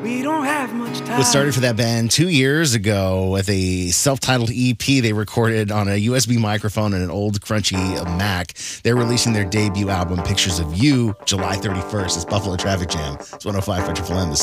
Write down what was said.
We don't have much time. Was started for that band 2 years ago with a self-titled EP they recorded on a USB microphone and an old crunchy Mac. They're releasing their debut album, Pictures of You, July 31st. It's Buffalo Traffic Jam. It's 105 Country FM.